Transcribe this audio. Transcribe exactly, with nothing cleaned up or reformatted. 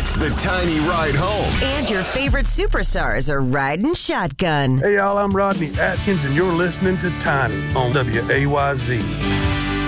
It's the Tiny Ride Home. And your favorite superstars are riding shotgun. Hey, y'all, I'm Rodney Atkins, and you're listening to Tiny on W A Y Z.